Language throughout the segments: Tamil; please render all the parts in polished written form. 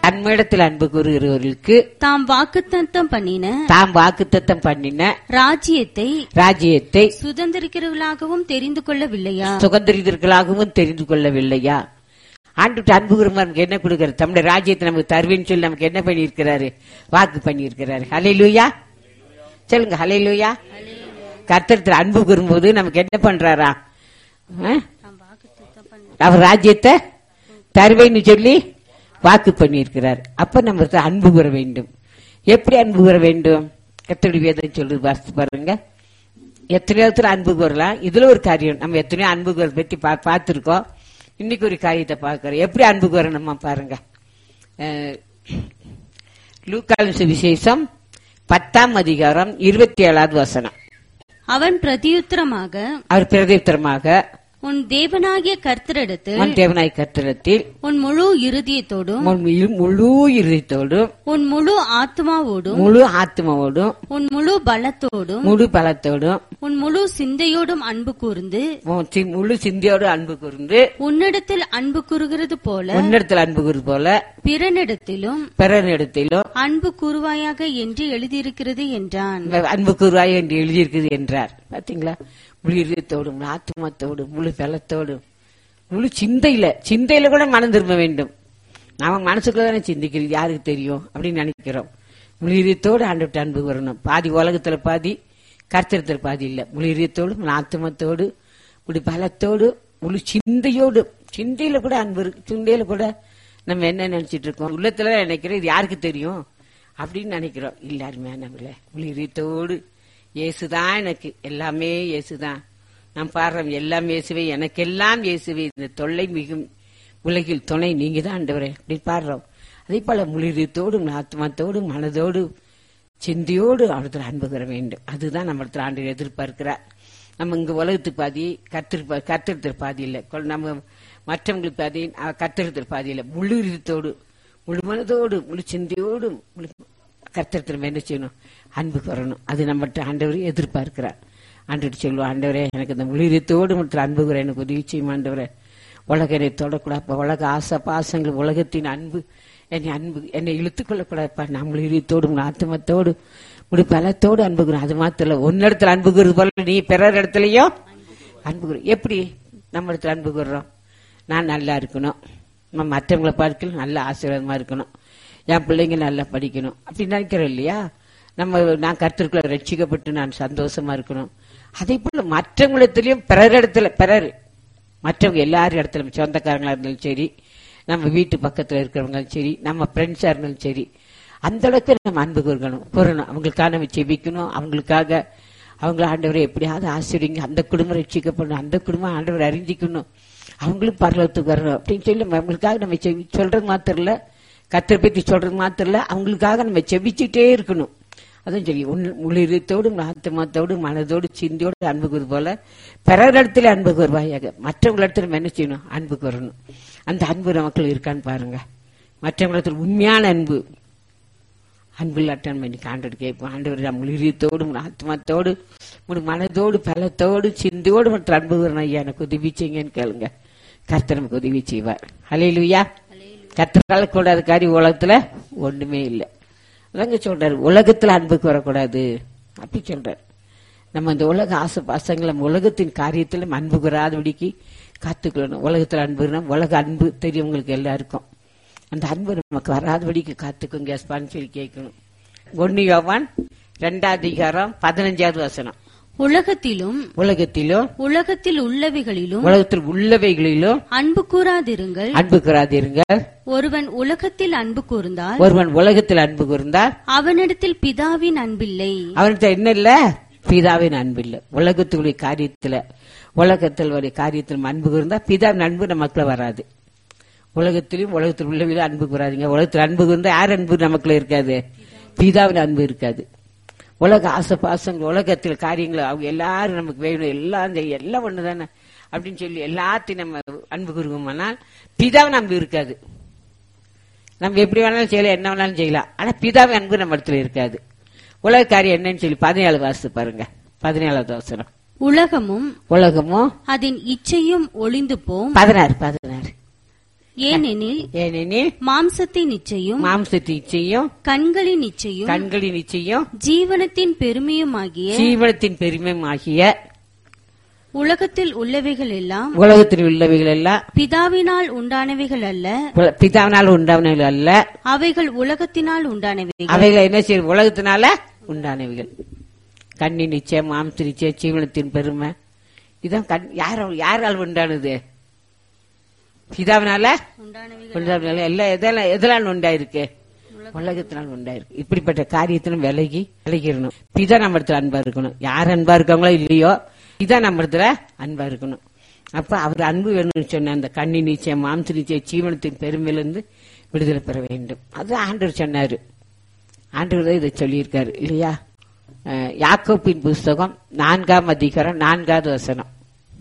தம்மிடத்தில் அன்பு கூறுகிறவர்களுக்கு தாம் வாக்குத்தத்தம் பண்ணின ராஜ்யத்தை சுதந்திரிக்கிறவர்களாகவும் தெரிந்து கொள்ளவில்லையா? ஆண்டு அன்பு கூறும் நமக்கு என்ன கொடுக்கிறார்? தம்முடைய ராஜ்யத்தை நமக்கு தருவேன்னு சொல்லி நமக்கு என்ன பண்ணியிருக்கிறாரு? வாக்கு பண்ணியிருக்கிறாரு. ஹல்லேலூயா சொல்லுங்க. ஹல்லேலூயா. கர்த்தர் அன்பு கூறும்போது நமக்கு என்ன பண்றாரா? அவர் ராஜ்யத்தை தருவேன்னு சொல்லி வாக்கு பண்ணியிருக்கிறார். அப்ப நம்ம அன்பு கூற வேண்டும். எப்படி அன்பு கூற வேண்டும்? கர்த்தருடைய வேதம் சொல்லுது, வாசித்து பாருங்க. எத்தனையோ அன்பு கூறலாம். இதுல ஒரு காரியம் நம்ம எத்தனையோ அன்பு கூற பத்தி பார்த்திருக்கோம். இன்னைக்கு ஒரு காரியத்தை பார்க்கிறோம். எப்படி அன்பு கூறணுமா பாருங்க. லூக்காவின் சுவிசேஷம் 10ஆம் அதிகாரம் 27வது வசனம். அவர் பிரதியுத்தரமாக உன் தேவனாகிய கர்த்தரிடத்தில் உன் முழு இருதயத்தோடும் உன் முழு ஆத்மாவோடும் உன் முழு பலத்தோடும் உன் முழு சிந்தையோடும் அன்பு கூர்ந்து உன்னிடத்தில் அன்பு கூறுகிறது போல பிறனிடத்திலும் அன்பு கூறுவாயாக என்று எழுதியிருக்கிறது என்றான். அன்பு கூறுவாய் என்று எழுதியிருக்கிறது என்றார். பாத்தீங்களா? முழு இதயத்தோடும் ஆத்மத்தோடும் முழு பலத்தோடும் முழு சிந்தையில கூட மனம் திரும்ப வேண்டும். நாம மனசுக்குள்ளதானே சிந்திக்கிறது, யாருக்கு தெரியும் அப்படின்னு நினைக்கிறோம். முழு இதயத்தோடு ஆண்டவர்கிட்ட அன்பு வரணும். பாதி உலகத்துல பாதி, கர்த்தரத்துல பாதி இல்ல. முழு இதயத்தோடும் ஆத்மத்தோடு முழு பலத்தோடு முழு சிந்தையில கூட அன்பு இருக்கு. சிந்தையில கூட நம்ம என்ன நினைச்சிட்டு இருக்கோம்? உள்ளத்துல நினைக்கிறோம், இது யாருக்கு தெரியும் அப்படின்னு நினைக்கிறோம். எல்லாருமே நம்மள முழு இதயத்தோடு இயேசுதான் எனக்கு எல்லாமே, இயேசுதான் நான் பாடுறோம், எல்லாம் இயேசுவே, எனக்கெல்லாம் இயேசுவே, இந்த தொல்லை மிகும் உலகில் துணை நீங்க தான் ஆண்டவரே அப்படி பாடுறோம். அதே போல முழுதோடும் ஆத்மாத்தோடு மனதோடு சிந்தையோடு அவரத்தில் அன்பு பெற வேண்டும். அதுதான் நம்ம ஆண்டு எதிர்பார்க்கிறார். நம்ம இங்க உலகத்துக்கு பாதி, கர்த்தரத்தில் பாதி இல்லை. நம்ம மற்றவங்களுக்கு பாதி, கர்த்தரத்தில் பாதி இல்லை. முழு இதயத்தோடு முழு மனதோடு முழு சிந்தையோடு கர்த்தரத்தில் என்ன செய்யணும்? அன்பு வரணும். அது நம்மகிட்ட ஆண்டவரே எதிர்பார்க்கிறார். ஆண்டவர் சொல்லுவோம், ஆண்டவரே எனக்கு இந்த முழு இதயத்தோடு மட்டும் அன்பு கூற எனக்கு உதவி செய்யும் ஆண்டவரே. உலக என்னை தொடக்கூடாப்பா, உலக ஆசை பாசங்கள் உலகத்தின் அன்பு என்னை இழுத்துக் கொள்ளக்கூடாதுப்பா. நான் முழு இதயத்தோடு ஆத்மத்தோடு முழு பலத்தோடு அன்பு கூறும். அது மாத்திர ஒன்னிடத்துல அன்பு கூறுது போல நீ பிறர் இடத்துலயும் அன்பு கூறு. எப்படி நம்ம இடத்துல அன்பு கூறுறோம்? நான் நல்லா இருக்கணும், நம்ம மற்றவங்களை பார்க்கல நல்ல ஆசீர்வாதமா இருக்கணும், என் பிள்ளைங்க நல்லா படிக்கணும் அப்படின்னு நினைக்கிறோம் இல்லையா? நான் கர்த்தருக்குள்ள ரட்சிக்கப்பட்டு நான் சந்தோஷமா இருக்கணும். அதே போல மற்றவங்களிடத்திலயும் மற்றவங்க எல்லாரும் இடத்துல, சொந்தக்காரங்களா இருந்தாலும் சரி, நம்ம வீட்டு பக்கத்துல இருக்கிறவங்களும் சரி, நம்ம ஃப்ரெண்ட்ஸா இருந்தாலும் சரி, அந்த அளவுக்கு நம்ம அன்பு கூறணும். அவங்களுக்காக நம்ம செபிக்கணும். அவங்கள ஆண்டவரை எப்படியாவது ஆசிரியங்க, அந்த குடும்பம் ரட்சிக்கப்படணும், அந்த குடும்பம் ஆண்டவரை அறிஞ்சிக்கணும், அவங்களும் பரலோகத்துக்கு வரணும் அப்படின்னு சொல்லி அவங்களுக்காக நம்ம சொல்றது மாத்திரம் இல்ல, கர்த்தரை பத்தி சொல்றது மாத்திரம் இல்ல, அவங்களுக்காக நம்ம செபிச்சுட்டே இருக்கணும். அதுவும் சரி, முழு இதயத்தோடு ஆத்மாத்தோடு மனதோடு சிந்தியோடு அன்பு கூறு போல பிறரிடத்துல அன்பு கூறுவாயாக. மற்றவங்களிடத்துல நம்ம என்ன செய்யணும்? அன்பு கூறணும். அந்த அன்பு நமக்குள்ள இருக்கான்னு பாருங்க. மற்றவங்களிடத்துல உண்மையான அன்பு இல்லாட்டான் பண்ணி ஆண்டோடு கேட்போம். ஆண்டவர் முழு இதயத்தோடு ஆத்மாத்தோடு முழு மனதோடு பலத்தோடு சிந்தியோடு மற்ற அன்பு கூறணும். ஐயா எனக்கு உதவி செய்யுங்கன்னு கேளுங்க, கர்த்தர் நமக்கு உதவி செய்வார். ஹல்லேலூயா. கர்த்தரால கூடாத காரியம் உலகத்துல ஒண்ணுமே இல்லை. அதாங்க சொல்றாரு, உலகத்துல அன்புக்கு வரக்கூடாது அப்படி சொல்றாரு. நம்ம இந்த உலக ஆசை பாசங்களை உலகத்தின் காரியத்துல அன்பு கூறாதபடிக்கு காத்துக்கொள்ளணும். உலகத்துல அன்புனா உலக அன்பு தெரியும் உங்களுக்கு எல்லாருக்கும். அந்த அன்பு நமக்கு வராதபடிக்கு காத்துக்கோங்க சொல்லி கேட்கணும். 1 யோவான் 2ஆம் அதிகாரம் 15வது வசனம். உலகத்தில் உள்ளவைகளிலும் அன்பு கூறாதிருங்கள். ஒருவன் உலகத்தில் அன்பு கூர்ந்தால் அவனிடத்தில் பிதாவின் அன்பில்லை. அவனிடத்தில் என்ன இல்ல? பிதாவின் அன்பில்லை. உலகத்துடைய காரியத்துல அன்பு கூர்ந்தா பிதாவின் அன்பு நமக்குள்ள வராது. உலகத்தில் உள்ளவையிலும் அன்பு கூறாதீங்க. உலகத்தில் அன்பு கூர்ந்தா யார் அன்பு நமக்குள்ள இருக்காது? பிதாவின் அன்பு இருக்காது. உலக ஆசை பாசங்கள் உலகத்தில் காரியங்கள் அவங்க எல்லாரும் நமக்கு வேணும், எல்லாம் ஒண்ணுதானே அப்படின்னு சொல்லி எல்லாத்தையும் நம்ம அன்பு கூறுவோம்னால் பிதாவின் அன்பு இருக்காது. நம்ம எப்படி வேணாலும் செய்யலாம், என்ன வேணாலும் செய்யலாம், ஆனா பிதாவின் அன்பு நம்ம இடத்துல இருக்காது. உலக காரியம் என்னன்னு சொல்லி 17 வாசித்து பாருங்க. 17வது வசனம். உலகமும் அதன் இச்சையும் ஒளிந்து போம். 16 ஏனெனில் மாம்சத்தின் இச்சையும் கண்களின் இச்சையும் ஜீவனத்தின் பெருமையுமாகிய உலகத்தில் உள்ளவைகள் எல்லாம் பிதாவினால் உண்டானவைகள் அல்ல, அவைகள் உலகத்தினால் உண்டானவைகள். அவைகள் என்ன செய்யும்? உலகத்தினால உண்டானவைகள். கண்ணின் நிச்சயம், மாம்ச நிச்சயம், ஜீவனத்தின் பெருமை, இதான் யாரால் உண்டானது? பிதாவினால உண்டானவைகள். எல்லாம் எதெல்லாம் உண்டாயிருக்கு? உலகத்தினால் உண்டாயிருக்கு. இப்படிப்பட்ட காரியத்திலும் விலகிடணும். பிதா நம்ம இடத்துல அன்பா இருக்கணும். யார் அன்பா இருக்காங்களோ இல்லையோ, பிதா நம்ம இடத்துல அன்பா இருக்கணும். அப்ப அவர் அன்பு வேணும்னு சொன்ன அந்த கண்ணி நிச்சயம், மாம்ச நிச்சயம், ஜீவனத்தின் பெருமையிலிருந்து விடுதலை பெற வேண்டும். அது ஆண்டவர் சொன்னாரு. ஆண்டவர் தான் இதை சொல்லியிருக்காரு இல்லையா? யாக்கோபின் புஸ்தகம் 4ஆம் அதிகாரம் 4வது வசனம்.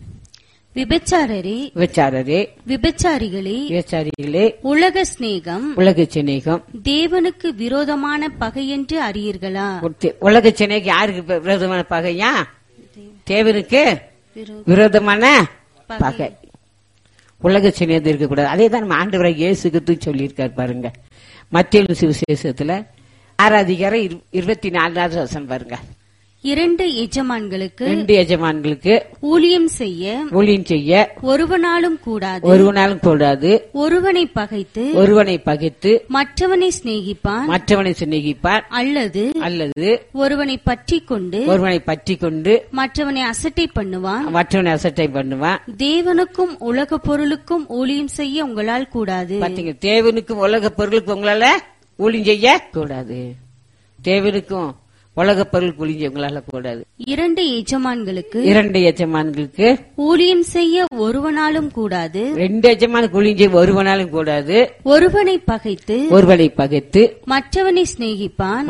விபச்சாரிகளே, உலக சிநேகம் தேவனுக்கு விரோதமான பகை என்று அறியீர்களா? உலக சிநேகம் யாருக்கு விரோதமான பகையா? தேவனுக்கு விரோதமான பகை. உலக சிநேகம் இருக்கக்கூடாது. அதே தான் நம்ம ஆண்டவராகிய இயேசு கிறிஸ்து சொல்லியிருக்காரு பாருங்க. மத்தேயு சுவிசேஷத்துல 6 அதிகாரம் 24வது வசனம் பாருங்க. 2 எஜமான்களுக்கு ஊழியம் செய்ய ஒருவனாலும் கூடாது. ஒருவனை பகைத்து மற்றவனை சிநேகிப்பான். அல்லது ஒருவனை பற்றிக் கொண்டு மற்றவனை அசட்டை பண்ணுவான். தேவனுக்கும் உலக பொருளுக்கும் ஊழியம் செய்ய உங்களால் கூடாது. தேவனுக்கும் உலக பொருளுக்கும் உங்களால ஊழியம் செய்ய கூடாது. தேவனுக்கும் உலக பொருள் புளிஞ்சவங்களால கூடாது. 2 எஜமான்களுக்கு ஊழியம் செய்ய ஒருவனாலும் கூடாது. 2 எஜமானுக்கு ஊழியம் செய்ய ஒருவனாலும் கூடாது. ஒருவனை பகைத்து மற்றவனை சிநேகிப்பான்.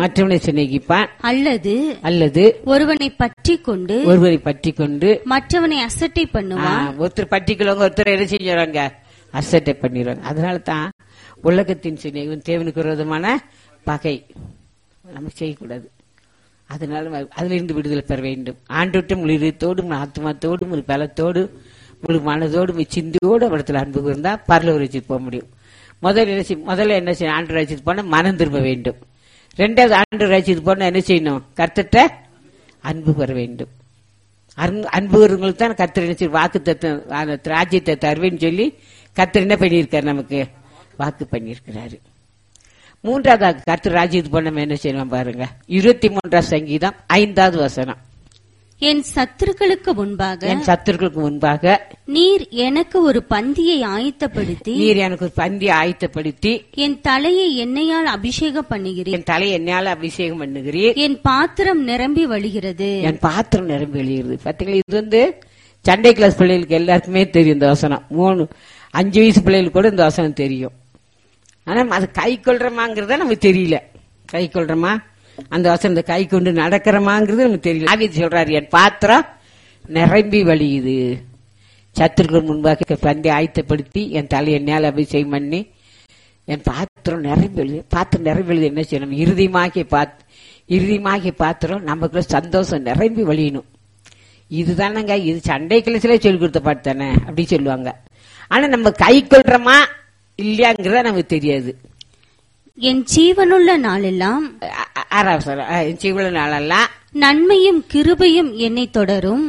அல்லது ஒருவனை பற்றிக் கொண்டு மற்றவனை அசட்டை பண்ணுவான். ஒருத்தர் பற்றிக்கொள்வாங்க, ஒருத்தர் என்ன செஞ்சாங்க? அசட்டை பண்ணிடுவாங்க. அதனால தான் உலகத்தின் சிநேகம் தேவனுக்கு விரோதமான பகை நம்ம செய்யக்கூடாது. அதனால அதிலிருந்து விடுதலை பெற வேண்டும். ஆண்டோட்டு முழு இதயத்தோடும், ஆத்மாத்தோடும், ஒரு பலத்தோடு, முழு மனதோடும், சிந்தியோடு அவரிடத்தில் அன்பு இருந்தா பரலோக ராஜ்யத்துக்கு போக முடியும். முதல்ல என்ன செய்யணும்? ஆண்டவர் ராஜ்யத்துக்கு போனா மனம் திரும்ப வேண்டும். 2வது ஆண்டவர் ராஜ்யத்துக்கு போனா என்ன செய்யணும்? கர்த்தர்ட்ட அன்பு பெற வேண்டும். அன்பு வருவங்களுக்கு தான் கர்த்தர் என்ன செய்ய வாக்கு ராஜ்யத்தை தருவேன்னு சொல்லி கர்த்தர் என்ன பண்ணியிருக்காரு? நமக்கு வாக்கு பண்ணியிருக்கிறாரு. 3வது கர்த்தர் ராஜ்யத்துக்கு போன நம்ம என்ன செய்யணும் பாருங்க. 23ஆம் சங்கீதம் 5வது வசனம். என் சத்துருக்களுக்கு முன்பாக நீர் எனக்கு ஒரு பந்தியை ஆயத்தப்படுத்தி என் தலையை எண்ணெயால் அபிஷேகம் பண்ணுகிறீர். என் பாத்திரம் நிரம்பி வழிகிறது. பாத்தீங்களா? இது வந்து சண்டே கிளாஸ் பிள்ளைகளுக்கு எல்லாருக்குமே தெரியும் இந்த வசனம். 3-5 வயசு பிள்ளைகளுக்கு கூட இந்த வசனம் தெரியும். ஆனா அது கை கொள்றமாங்கிறத நமக்கு தெரியல. கை கொள்றமா அந்த வசனத்தை கை கொண்டு நடக்கிறமாங்கிறது நமக்கு தெரியல. ஆவியானவர் சொல்றாரு, என் பாத்திரம் நிரம்பி வழியுது. சத்துருக்கள் முன்பாக பந்தி ஆயத்தப்படுத்தி என் தலை என்னால் அபிஷேகம் பண்ணி என் பாத்திரம் நிரம்பி எழுது. பாத்திரம் நிரம்பி எழுது என்ன செய்யணும்? இறுதிமாகிய பாத்திரம் நமக்குள்ள சந்தோஷம் நிரம்பி வழியணும். இதுதானங்க, இது சண்டை கிளாஸ்ல சொல்லி கொடுத்த பாட்டு தானே அப்படி சொல்லுவாங்க. ஆனா நம்ம கை கொள்றோமா இல்லையாங்கிறத நமக்கு தெரியாது. என் ஜீவனுள்ள நாளெல்லாம் நன்மையும் கிருபையும் என்னை தொடரும்.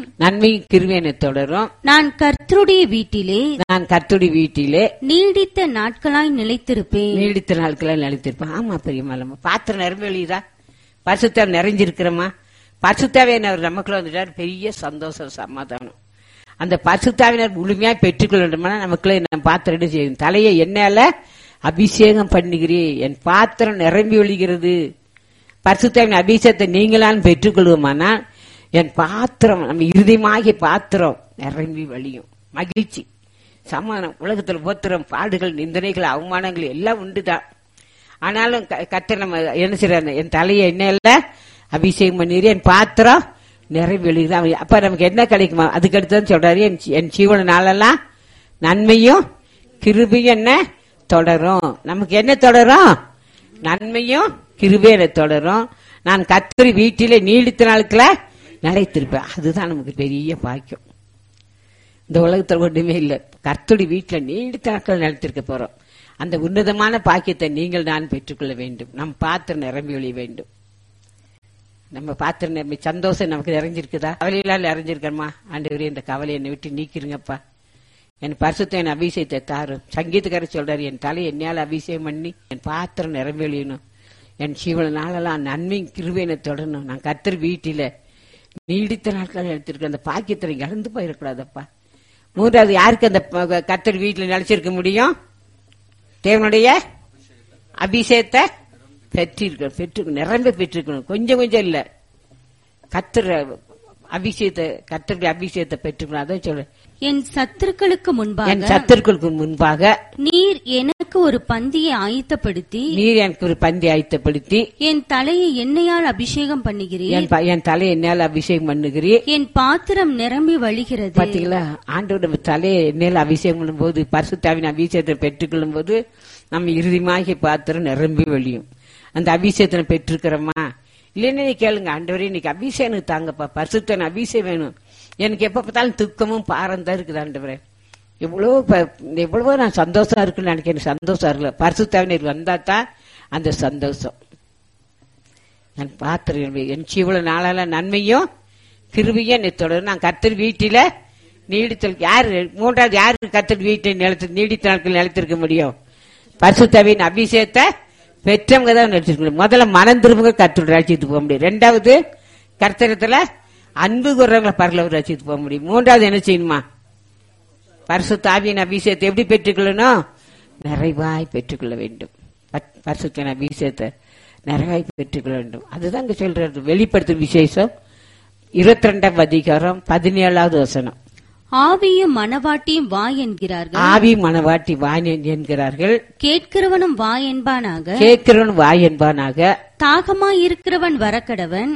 நான் கர்த்தருடைய வீட்டிலே நீடித்த நாட்களாய் நிலைத்திருப்பேன். ஆமா, பெரியமா பாத்திரம் நிரம்பி எழுதா? பரிசுத்தாவி நிறைஞ்சிருக்கிறோமா? பரிசுத்தாவியானவர் நமக்குள்ள வந்துட்டார். பெரிய சந்தோஷம், சமாதானம். அந்த பரிசுத்தாவினர் முழுமையா பெற்றுக்கொள்ள வேண்டும்னா நமக்குள்ள நம்ம பாத்திரம் செய்யும். தலையை என்னால அபிஷேகம் பண்ணுகிறேன், என் பாத்திரம் நிரம்பி ஒழிகிறது. பரிசுத்தாவின் அபிஷேகத்தை நீங்களாம் பெற்றுக்கொள்வோமானா என் பாத்திரம், நம்ம இறுதியாகிய பாத்திரம் நிரம்பி வழியும். மகிழ்ச்சி, சமாதானம். உலகத்தில் உபத்திரம், பாடுகள், நிந்தனைகள், அவமானங்கள் எல்லாம் உண்டுதான். ஆனாலும் கர்த்தர் நம்ம என்ன செய்யறாரு? என் தலையை என்னால அபிஷேகம் பண்ணுகிறேன், என் பாத்திரம் நிரம்பி எழுதுதான். அப்ப நமக்கு என்ன கிடைக்குமா? அதுக்கடுத்து சொல்றாரு, என் ஜீவன நாளெல்லாம் நன்மையும் கிருபையும் என்ன தொடரும். நமக்கு என்ன தொடரும்? நன்மையும் கிருபையும் என்ன தொடரும். நான் கர்த்தர் வீட்டிலே நீடித்த நாட்கள நிலைத்திருப்பேன். அதுதான் நமக்கு பெரிய பாக்கியம். இந்த உலகத்துல ஒண்ணுமே இல்ல. கர்த்தருடைய வீட்டுல நீடித்த நாட்கள் நிலைத்திருக்க போறோம். அந்த உன்னதமான பாக்கியத்தை நீங்கள் நான் பெற்றுக்கொள்ள வேண்டும். நம் பாத்திரம் நிரம்பி ஒழிய வேண்டும். நம்ம பாத்திரம் நிரம்பி சந்தோஷம் நமக்கு நிறைஞ்சிருக்குதா? கவலையிலால் நிறைஞ்சிருக்கணுமா? ஆண்டவரே, இந்த கவலை என்னை விட்டு நீக்கிருங்கப்பா. என் பரிசுத்த என் அபிஷேகத்தை தாரும். சங்கீதக்காரர் சொல்றாரு, என் தலை என்னையால் அபிஷேகம் பண்ணி என் பாத்திரம் நிரம்பி ஒழியணும். என் ஜீவன நாளெல்லாம் நன்மை கிருபையை தொடரணும். நான் கர்த்தர் வீட்டில நீடித்த நாட்கள் எடுத்திருக்க அந்த பாக்கியத்தை இழந்து போயிடக்கூடாதப்பா. மூன்றாவது, யாருக்கு அந்த கர்த்தர் வீட்டில் நிலைச்சிருக்க முடியும்? தேவனுடைய அபிஷேகத்தை பெற்றிருக்கணும், நிரம்ப பெற்றிருக்கணும். கொஞ்சம் கொஞ்சம் இல்ல, கர்த்தருடைய அபிஷேகத்தை பெற்றுக்கணும். அதான் சொல்றேன், என் சத்துருக்களுக்கு முன்பாக நீர் எனக்கு ஒரு பந்தியை ஆயத்தப்படுத்தி என் தலையை எண்ணெயால் அபிஷேகம் பண்ணுகிறீர். என் தலையை எண்ணெயால் அபிஷேகம் பண்ணுகிறீர். என் பாத்திரம் நிரம்பி வழிகிறது. பாத்தீங்களா? ஆண்டோட தலையை எண்ணெயால் அபிஷேகம் பண்ணும் போது, பரிசுத்தாவின் அபிஷேகத்தை பெற்றுக்கொள்ளும் போது நம்ம இறுதிமாகி பாத்திரம் நிரம்பி வழியும். அந்த அபிஷேகத்தை பெற்றிருக்கிறோமா இல்லைன்னு நீ கேளுங்க. ஆண்டவரே, இன்னைக்கு அபிஷேகம் தாங்கப்பா, பரிசுத்தன் அபிஷேகம் வேணும். எனக்கு எப்ப பார்த்தாலும் துக்கமும் பாரம் தான் இருக்குது. ஆண்டவரே, எவ்வளவோ நான் சந்தோஷம் இருக்குன்னு நினைக்கிறேன். சந்தோஷம் இருக்குல்ல, பரிசுத்தாவினர் வந்தா தான் அந்த சந்தோஷம். நான் பாத்திரம் என் இவ்வளவு நாளால நன்மையும் கிருபையும் என்னை தொடரும். நான் கர்த்தர் வீட்டில நீடித்தல் யாரு? மூன்றாவது யாரு கர்த்தர் வீட்டை நீடித்த நாட்கள் நிலைத்திருக்க முடியும்? பரிசுத்தாவின் அபிஷேகத்தை பெற்றவங்க தான் நினைச்சிருக்கணும். முதல்ல மனம் திரும்புங்க, கர்த்தர் ராஜ்யத்துக்கு போக முடியும். ரெண்டாவது, கர்த்தரத்துல அன்பு கூறவங்களை பரலோக ராஜ்யத்துக்கு போக முடியும். மூன்றாவது என்ன செய்யணுமா? பரிசுத்த ஆவியின் அபிஷேகத்தை எப்படி பெற்றுக்கொள்ளணும்? நிறைவாய் பெற்றுக்கொள்ள வேண்டும். பரிசுத்த அபிஷேகத்தை நிறைவாய் பெற்றுக்கொள்ள வேண்டும். அதுதான் இங்க சொல்றது. வெளிப்படுத்தும் விசேஷம் 22ஆம் அதிகாரம் 17வது வசனம். ஆவியும் மனவாட்டியும் வா என்கிறார்கள். ஆவி மனவாட்டி வா என்கிறார்கள். கேட்கிறவனும் வா என்பானாக. தாகமாய் இருக்கிறவன் வரக்கடவன்.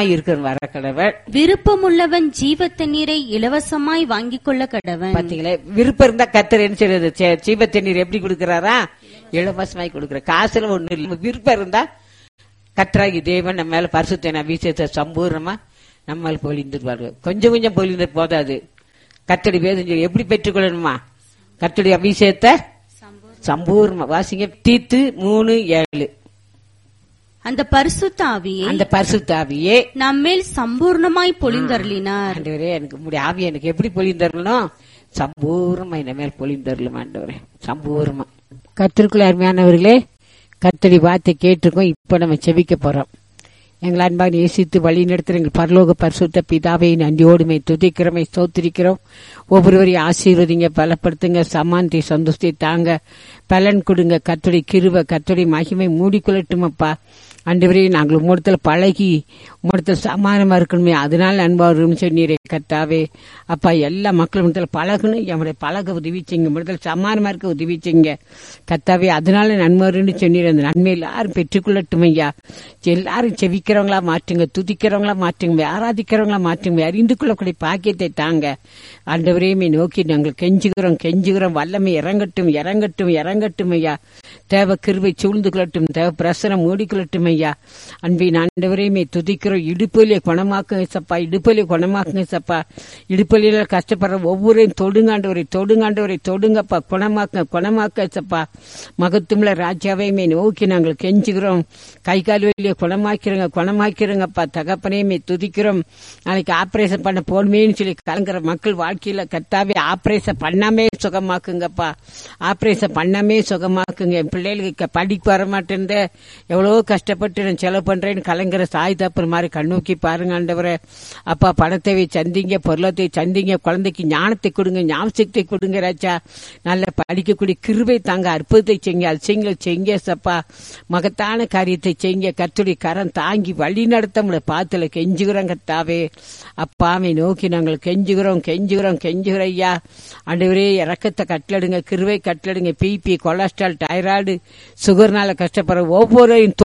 விருப்பமுள்ளவன் ஜீவ தண்ணீரை இலவசமாய் வாங்கிக் கொள்ள கடவன். பாத்தீங்களா? விருப்பம் இருந்தா கர்த்தர் என்ன செய்யறது? ஜீவ தண்ணீர் எப்படி கொடுக்கிறாரா? இலவசமாய் கொடுக்கிறார். காசுல ஒண்ணு இல்லை. விருப்பம் இருந்தா கர்த்தராகி தேவன் நம்ம மேல பரிசுத்த அபிஷேகத்தை சம்பூர்ணமா நம்மால் பொழிந்துருவார்கள். கொஞ்சம் கொஞ்சம் பொழிந்து போதாது. கர்த்தருடைய வேதம் எப்படி பெற்றுக்கொள்ளணுமா? கர்த்தருடைய அபிஷேகத்தை சம்பூர்ணமா வாசிங்க. தீத்து 3:7. அந்த பரிசுத்த ஆவியே நம்மேல் சம்பூர்ணமாய் பொழிந்தருளினார். ஆண்டவரே, எனக்கு உம்முடைய ஆவியை எனக்கு எப்படி பொழிந்தருளணும்? சம்பூர்ணமா என் மேல் பொழிந்தருளும் ஆண்டவரே, சம்பூர்ணமா. கர்த்தருக்குள்ள அருமையானவர்களே, கர்த்தருடைய வார்த்தை கேட்டிருக்கோம். இப்ப நம்ம செபிக்க போறோம். எங்கள் அன்பாக நேசித்து வழி நடத்துகிற எங்கள் பரலோக பரிசுத்த பிதாவை நன்றியோடுமை துதிக்கிறோமை ஸ்தோத்திரிக்கிறோம். ஒவ்வொருவரையும் ஆசீர்வதிங்க, பலப்படுத்துங்க, சமாந்தி சந்தோஷத்தை தாங்க, பலன் கொடுங்க. கர்த்தருடைய கிருபை, கர்த்தருடைய மகிமை மூடிக்கொள்ளட்டும் அப்பா. ஆண்டவரே, நாங்கள் உம்மிடத்துல பழகி உம்மிடத்துல சமானமா இருக்கணுமே, அதனால அன்பாக சொன்னீரே கர்த்தாவே. அப்பா, எல்லா மக்களும் இடத்துல பழகணும், நம்முடைய பழக உதவி செய்யுங்க, உம்மிடத்துல சமானமா இருக்க உதவி செய்யுங்க கர்த்தாவே. அதனால நன்மைன்னு சொன்னீர். அந்த நன்மை எல்லாரும் பெற்றுக்கொள்ளட்டும் ஐயா. எல்லாரும் செவிக்கிறவங்களா மாற்றுங்க, துதிக்கிறவங்களா மாற்றுங்க, ஆராதிக்கிறவங்களா மாற்றுங்க, அறிந்து கொள்ளக்கூடிய பாக்கியத்தை தாங்க. ஆண்டவரையுமே நோக்கி நாங்கள் கெஞ்சுகிறோம். வல்லமை இறங்கட்டும் ஐயா. தேவ கிருபை சூழ்ந்து கொள்ளட்டும், தேவ பிரசனம் மூடிக்கொள்ளட்டும் ஐயா. அன்பின் ஆண்டவரையுமே துதிக்கிறோம். இடுப்பலியை குணமாக்குங்க சப்பா, இடுப்பலியில கஷ்டப்படுற ஒவ்வொருவரையும் தொடுங்கப்பா, குணமாக்க சப்பா. மகத்துவமுள்ள ராஜாவையுமே நோக்கி நாங்கள் கெஞ்சுகிறோம். கை கால் வலியை குணமாக்கிறோங்கப்பா. தகப்பனையுமே துதிக்கிறோம். நாளைக்கு ஆபரேஷன் பண்ண போடுமேன்னு சொல்லி கலங்குற மக்கள் வாழ்க்கையில கர்த்தாவே ஆபரேஷன் பண்ணாமே சுகமாக்குங்கப்பா. என் பிள்ளைகளுக்கு படிக்க வர மாட்டேன், எவ்வளவு கஷ்டப்பட்டு நான் செலவு பண்றேன்னு கலங்குற சாய் தப்புற மாதிரி கண்ணோக்கி பாருங்க ஆண்டவரே. அப்பா, பணத்தை சந்திங்க, பொருளத்தை சந்திங்க, குழந்தைக்கு ஞானத்தை கொடுங்க, ஞாபகத்தை கொடுங்க ராஜா. நல்ல படிக்கக்கூடிய கிருபை தாங்க, அற்புதத்தை செய்யுங்க சப்பா. மகத்தான காரியத்தை செய்யுங்க. கர்த்தருடைய கரம் தாங்கி வழி நடத்த முடிய பாத்துல கெஞ்சுகிறோம் கர்த்தாவே. அப்பாவை நோக்கி நாங்கள் கெஞ்சுகிறோம் ஐயா. ஆண்டவரே, இரக்கத்தை கட்டளடுங்க, கிருபை கட்டளடுங்க. பிபி, கொலஸ்ட்ரால், தைராய்டு, சுகர்னால கஷ்டப்படுற ஒவ்வொருவரையும் தொடுமையா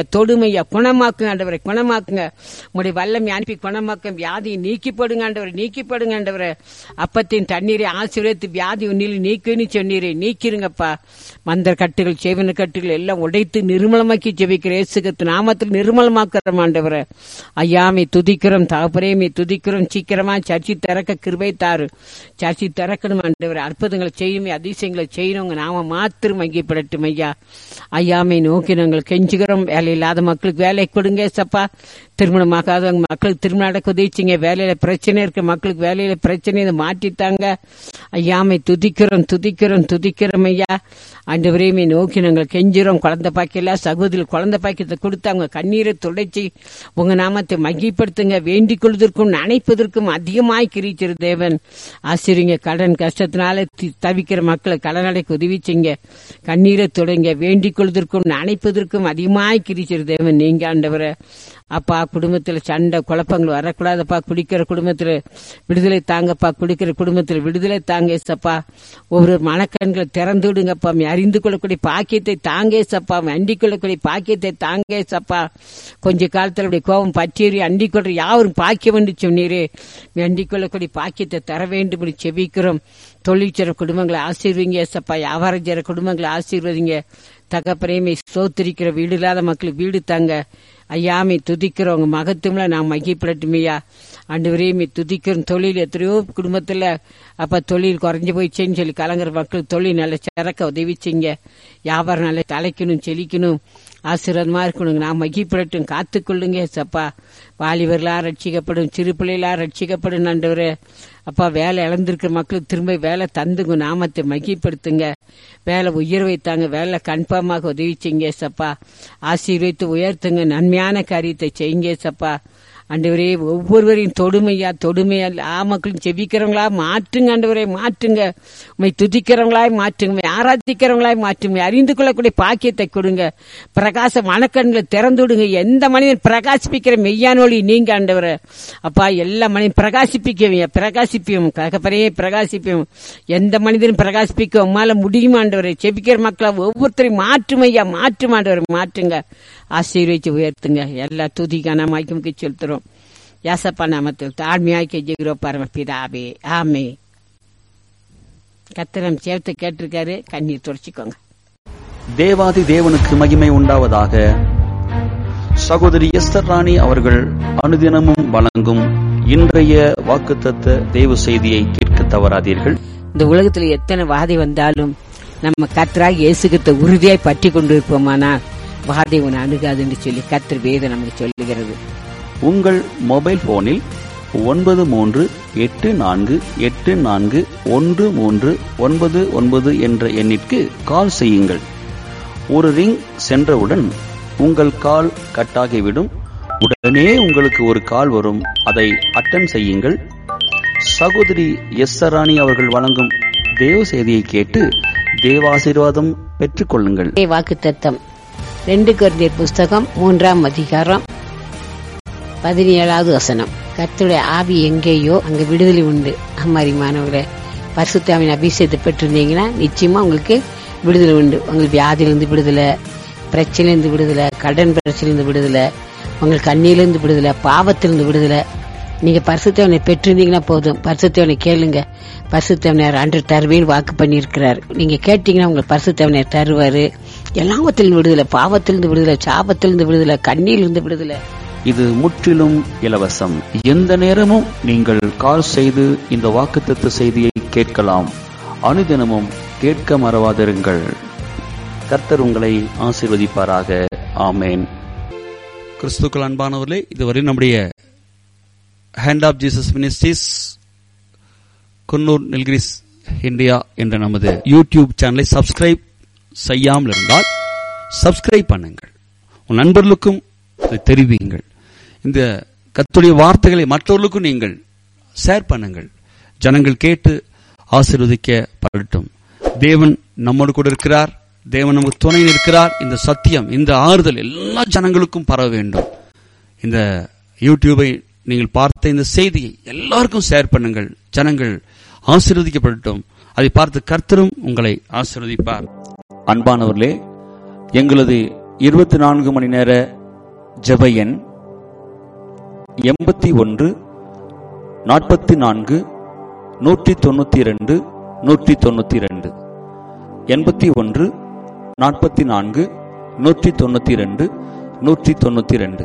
தொடுமையா தொடுமையா குணமாக்குங்க ஆண்டவரை, குணமாக்குங்க. உங்களுடைய வல்லமை அனுப்பி குணமாக்க, வியாதியை நீக்கிப்படுங்க ஆண்டவரை, நீக்கிப்படுங்க ஆண்டவரை. அப்பத்தின் தண்ணீரை ஆசீர்வதித்து வியாதி உன்னில் நீக்குன்னு சொன்னீரே, நீக்கிருங்கப்பா. மந்திர கட்டுகள், செய்வன கட்டுகள் எல்லாம் உடைத்து நிர்மலமாக்கி ஜெபிக்கிற இயேசு கிறிஸ்து நாமத்தில் நிர்மலமாக்குறோம் ஆண்டவரை. ஐயாமை துதிக்கிறோம், தகப்பனே துதிக்கிறோம். சீக்கிரமா சர்ச்சை திறக்க கிருபை தாரு. சர்ச்சை திறக்கணும் ஆண்டவரை. அற்புதங்களை செய்யுமே, அதிசயங்களை செய்யணும். உங்க நாம மாத்திரம் மையப்படட்டும் ஐயா. ஐயாமை நோக்கி நாங்கள் கெஞ்சுகிறோம். வேலை இல்லாத மக்களுக்கு வேலை கொடுங்க சப்பா. திருமணமாகாதவங்க மக்களுக்கு திருமணம் நடக்க உதவிச்சிங்க. வேலையில பிரச்சனை இருக்க மக்களுக்கு வேலையில பிரச்சனை மாற்றித்தாங்க. ஐயாமை துதிக்கிறோம், துதிக்கிறோம், துதிக்கிறோம் ஐயா. ஆண்டவரையுமே நோக்கி நாங்கள் கெஞ்சுறோம். குழந்தை பாக்கியல சகோதரி குழந்தை பாக்கியத்தை கொடுத்து அவங்க கண்ணீரை துடைச்சி உங்க நாமத்தை மகிப்படுத்துங்க. வேண்டிக் கொள்வதற்கும் நினைப்பதற்கும் அதிகமாய் கிரிச்சிரு தேவன். ஆசிரியங்க. கடன் கஷ்டத்தினால தவிக்கிற மக்களை கடன் அடைக்க உதவிச்சிங்க. கண்ணீரை துடைங்க. வேண்டிக் கொள்வதற்கும் நினைப்பதற்கும் அதிகமாய் கிரிச்சிரு தேவன். நீங்க ஆண்டவரை அப்பா, குடும்பத்தில் சண்டை குழப்பங்கள் வரக்கூடாதப்பா. குடிக்கிற குடும்பத்தில் விடுதலை தாங்கப்பா. குடிக்கிற குடும்பத்தில் விடுதலை தாங்க சப்பா. ஒவ்வொரு மனக்கண்களை திறந்து விடுங்கப்பா. அறிந்து கொள்ளக்கூடிய பாக்கியத்தை தாங்கே சப்பா. அண்டிக் கொள்ளக்கூடிய பாக்கியத்தை தாங்கே சப்பா. கொஞ்ச காலத்தில் கோபம் பச்சேரி அண்டிக் கொள்ற யாரும் பாக்கியம் என்று சொன்னீரே, அண்டிக் கொள்ளக்கூடிய பாக்கியத்தை தர வேண்டும் என்று செபிக்கிறோம். தொழில் செய்ற குடும்பங்களை ஆசீர்வதிங்க சப்பா. வியாபாரம் செய்ற குடும்பங்களை ஆசீர்வதிங்க. தகப்பனே சோத்திரிக்கிற வீடு இல்லாத மக்களுக்கு வீடு தாங்க. ஐயாமை துதிக்கிறவங்க மகத்துவம்ல நான் மகிப்படட்டுமையா. ஆண்டவரையுமே துதிக்கிறோம். தொழில் எத்தனையோ குடும்பத்துல அப்ப தொழில் குறைஞ்சு போயிடுச்சேன்னு சொல்லி கலங்குற மக்களுக்கு தொழில் நல்ல சிறக்க உதவிச்சிங்க. வியாபாரம் நல்ல தலைக்கணும், செழிக்கணும், ஆசீர்வாதமா இருக்கணும். நான் மகிப்படட்டும். காத்துக்கொள்ளுங்க சப்பா. வாலிபர்களா ரட்சிக்கப்படும், சிறு பிள்ளைகளா ரட்சிக்கப்படும் ஆண்டவரே. அப்பா, வேலை இழந்திருக்கிற மக்களுக்கு திரும்ப வேலை தந்துங்க. நாமத்தை மகிப்படுத்துங்க. வேலை உயர்வை தாங்க. வேலை கன்ஃபார்மாக உதவிச்சிங்க சப்பா. ஆசீர்வதித்து உயர்த்துங்க. நன்மையான காரியத்தை செய்யுங்க சப்பா. ஆண்டவரே ஒவ்வொருவரையும் தொடுமையா மக்களும் செபிக்கிறவங்களா மாற்றுங்க ஆண்டவரே, மாற்றுங்க. உண்மை துதிக்கிறவங்களாய் மாற்றுங்க, ஆராதிக்கிறவங்களாய் மாற்றுங்க. அறிந்து கொள்ளக்கூடிய பாக்கியத்தை கொடுங்க. பிரகாச மனக்கண்களை திறந்து விடுங்க. எந்த மனிதன் பிரகாசிப்பிக்கிற மெய்யான ஒளி நீங்க ஆண்டவரே. அப்பா, எல்லா மனிதன் பிரகாசிப்பியும் ககப்பறையே பிரகாசிப்பியும். எந்த மனிதனும் பிரகாசிப்பிக்க உம்மால முடியும் ஆண்டவரே. செபிக்கிற மக்களை ஒவ்வொருத்தரையும் மாற்றும் ஐயா, மாற்றும் ஆண்டவரை, மாற்றுங்க. ஆசீர்வதிச்சு உயர்த்துங்க. எல்லா துதிக்கான மாய்க்கு செலுத்துறோம். யாசப்பா நாமத்தில் தாழ்மையாய் கெஞ்சுகிறோம் பரமபிதாவே, ஆமே. கர்த்தர் சேர்த்து கேட்டிருக்காரு. கண்ணீர் துடைச்சிக்கோங்க. தேவாதி தேவனுக்கு மகிமை உண்டாவதாக. சகோதரி எஸ்தர் ராணி அவர்கள் அனுதினமும் வழங்கும் இன்றைய வாக்குத்தத்த தேவ செய்தியை கேட்க தவறாதீர்கள். இந்த உலகத்தில் எத்தனை வாதை வந்தாலும் நம்ம கர்த்தராகிய இயேசு கிறிஸ்துவை உறுதியாய் பற்றி கொண்டு இருப்போமானால் வாதை உன்னை அணுகாதுன்னு சொல்லி கர்த்தர் வேதம் நமக்கு சொல்லுகிறது. உங்கள் மொபைல் போனில் 9384841399 என்ற எண்ணிற்கு கால் செய்யுங்கள். ஒரு ரிங் சென்றவுடன் உங்கள் கால் கட்டாகிவிடும். உடனே உங்களுக்கு ஒரு கால் வரும். அதை அட்டன் செய்யுங்கள். சகோதரி எஸ்தர் ராணி அவர்கள் வழங்கும் தேவ செய்தியை கேட்டு தேவாசீர்வாதம் பெற்றுக் கொள்ளுங்கள். வாக்குத்தத்தம் 2 கொரிந்தியர் புஸ்தகம் 3ஆம் அதிகாரம் 17வது வசனம். கர்த்தருடைய ஆவி எங்கேயோ அங்க விடுதலை உண்டு. அம்மாரிமானவர்களே, பரிசுத்த ஆவியின் அபிஷேகத்தை பெற்றிருந்தீங்கன்னா நிச்சயமா உங்களுக்கு விடுதலை உண்டு. உங்களுக்கு வியாதியிலிருந்து விடுதலை, பிரச்சனையிலிருந்து விடுதலை, கடன் பிரச்சனையிலிருந்து விடுதலை, உங்களுக்கு கண்ணியிலிருந்து விடுதலை, பாவத்திலிருந்து விடுதலை. நீங்க பரிசுத்தவனை பெற்றிருந்தீங்கன்னா போதும். பரிசுத்தவனை கேளுங்க. பரிசுத்தவனர் அன்று தருவேன்னு வாக்கு பண்ணியிருக்கிறார். நீங்க கேட்டீங்கன்னா உங்களுக்கு பரிசுத்தவனர் தருவாரு. எல்லாவத்திலிருந்து விடுதலை, பாவத்திலிருந்து விடுதலை, சாபத்திலிருந்து விடுதலை, கண்ணியிலிருந்து விடுதலை. இது முற்றிலும் இலவசம். எந்த நேரமும் நீங்கள் கால் செய்து இந்த வாக்குத்தத்த செய்தியை கேட்கலாம். அனுதினமும் கேட்க மறவாதிருங்கள். கர்த்தர் உங்களை ஆசீர்வதிப்பாராக. ஆமேன். கிறிஸ்துக்கள் அன்பானவர்களே, இதுவரை நம்முடைய hand of Jesus ministries Coonoor Nilgiris India என்ற நமது யூடியூப் சேனலை சப்ஸ்கிரைப் செய்யாமல் இருந்தால் சப்ஸ்கிரைப் பண்ணுங்கள். உன் நண்பர்களுக்கும் தெரிவியுங்கள். இந்த கர்த்தருடைய வார்த்தைகளை மற்றவர்களுக்கும் நீங்கள் ஷேர் பண்ணுங்கள். ஜனங்கள் கேட்டு ஆசீர்வதிக்கப்படட்டும். தேவன் நம்மோடு கூட இருக்கிறார். தேவன் நமக்கு துணை இருக்கிறார். இந்த சத்தியம், இந்த ஆறுதல் எல்லா ஜனங்களுக்கும் பரவ வேண்டும். இந்த யூடியூபை நீங்கள் பார்த்த இந்த செய்தியை எல்லாருக்கும் ஷேர் பண்ணுங்கள். ஜனங்கள் ஆசீர்வதிக்கப்படட்டும். அதை பார்த்து கர்த்தரும் உங்களை ஆசீர்வதிப்பார். அன்பானவர்களே, எங்களது 24 மணி நேர ஜெப எண் 81 44 192 192 81 44 192 192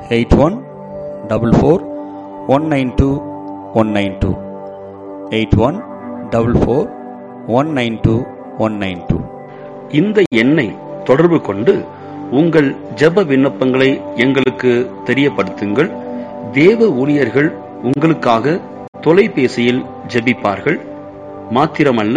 8144192192 8144192192. இந்த எண்ணை தொடர்பு கொண்டு உங்கள் ஜெப விண்ணப்பங்களை எங்களுக்கு தெரியப்படுத்துங்கள். தேவ ஊழியர்கள் உங்களுக்காக தொலைபேசியில் ஜெபிப்பார்கள். மாத்திரமல்ல,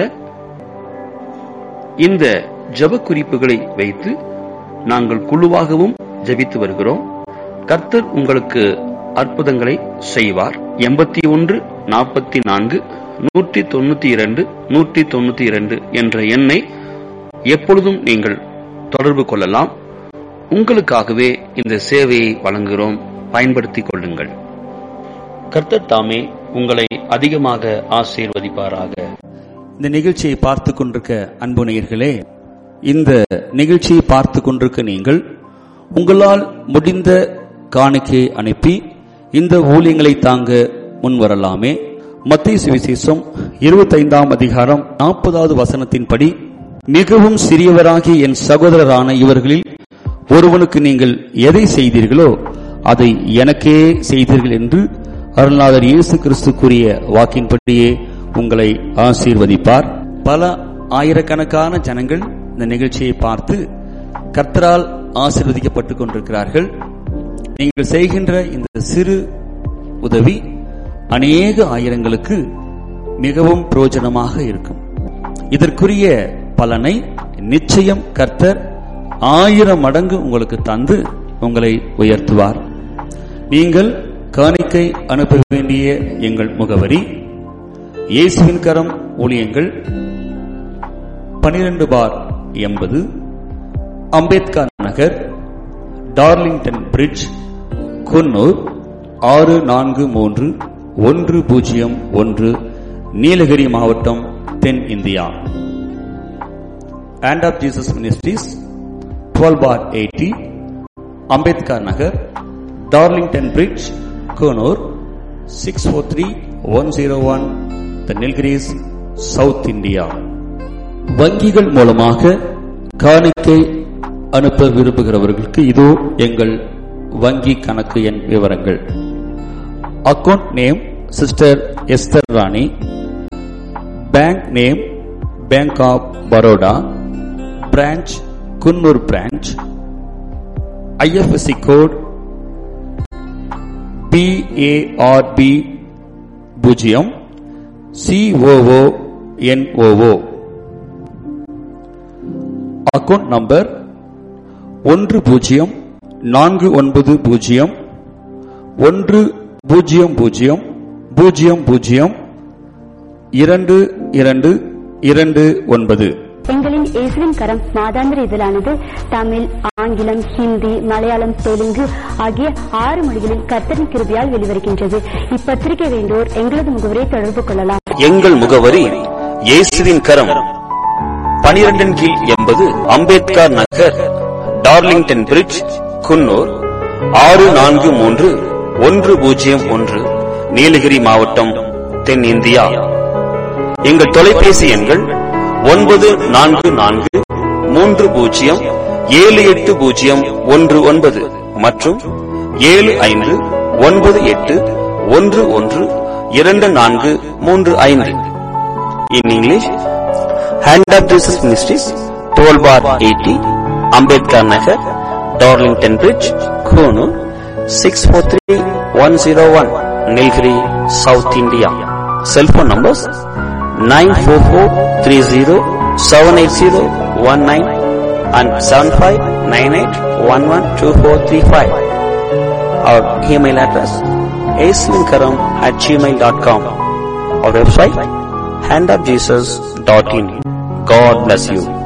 இந்த ஜெப குறிப்புகளை வைத்து நாங்கள் குழுவாகவும் ஜெபித்து வருகிறோம். கர்த்தர் உங்களுக்கு அற்புதங்களை செய்வார். 81 44 192 192 என்ற எண்ணை எப்பொழுதும் நீங்கள் தொடர்பு கொள்ளலாம். உங்களுக்காகவே இந்த சேவையை வழங்குகிறோம். பயன்படுத்திக் கொள்ளுங்கள். கர்த்தர் தாமே உங்களை அதிகமாக ஆசீர்வதிப்பாராக. இந்த நிகழ்ச்சியை பார்த்து கொண்டிருக்க அன்பு நேயர்களே, இந்த நிகழ்ச்சியை பார்த்து கொண்டிருக்க நீங்கள் உங்களால் முடிந்த காணிக்கையை அனுப்பி இந்த ஊழியங்களை தாங்க முன்வரலாமே. மத்தேயு சுவிசேஷம் 25ஆம் அதிகாரம் 40வது வசனத்தின்படி, மிகவும் சிறியவராகிய என் சகோதரரான இவர்களில் ஒருவனுக்கு நீங்கள் எதை செய்தீர்களோ அதை எனக்கே செய்தீர்கள் என்று அருள்நாதர் இயேசு கிறிஸ்து கூறிய வாக்கின்படியே உங்களை ஆசீர்வதிப்பார். பல ஆயிரக்கணக்கான ஜனங்கள் இந்த நிகழ்ச்சியை பார்த்து கர்த்தரால் ஆசீர்வதிக்கப்பட்டுக் கொண்டிருக்கிறார்கள். நீங்கள் செய்கின்ற இந்த சிறு உதவி அநேக ஆயிரங்களுக்கு மிகவும் பிரயோஜனமாக இருக்கும். இதற்குரிய பலனை நிச்சயம் கர்த்தர் 1000 மடங்கு உங்களுக்கு தந்து உங்களை உயர்த்துவார். நீங்கள் காணிக்கை அனுப்ப வேண்டிய எங்கள் முகவரி: இயேசுவின் கரம் ஊழியங்கள், 12/80 அம்பேத்கர் நகர், டார்லிங்டன் பிரிட்ஜ், குன்னூர் 643101, நீலகிரி மாவட்டம், தென் India. Hand of Jesus Ministries, 12/80 Ambedkar Nagar, Darlington bridge, Coonoor 643101, The Nilgiris, South India. வங்கிகள் மூலமாக காணிக்கை அனுப்ப விரும்புகிறவர்களுக்கு இதோ எங்கள் வங்கி கணக்கு எண் விவரங்கள். Account name sister Esther Rani, bank name bank of Baroda, branch Coonoor branch, IFSC code BARB 0 COONOO. Account number 1090002229. எங்களின் இயேசுவின் கரம் மாதாந்திர இதழானது தமிழ், ஆங்கிலம், ஹிந்தி, மலையாளம், தெலுங்கு ஆகிய 6 மொழிகளில் கர்த்தரின் கிருபையால் வெளிவருகின்றது. இப்பத்திரிகை வேண்டோர் எங்களது முகவரியை தொடர்பு கொள்ளலாம். எங்கள் முகவரி: இயேசுவின் கரம், 12/80 அம்பேத்கர் நகர், டார்லிங்டன் பிரிட்ஜ், குன்னூர் 643101, நீலகிரி மாவட்டம், தென் இந்தியா. எங்கள் தொலைபேசி எண்கள் 9430780119 மற்றும் 7598112435. In English, Hand of Jesus Ministries, 12/80 Ambedkar Nagar, Darlington Bridge, Konoor 643101, Nilgiri, South India. Cell phone numbers 944307801 and 7598112435. Our email address aislinkaram@gmail.com. Our website handofjesus.in. God bless you.